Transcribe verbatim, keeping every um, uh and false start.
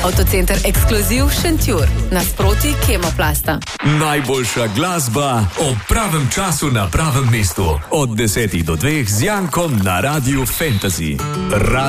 Avtocenter Ekskluziv Šentjur, nasproti Kemoplasta. Najboljša glasba ob pravem času na pravem mestu. Od desetih do dveh z Jankom na Radiu Fantasy.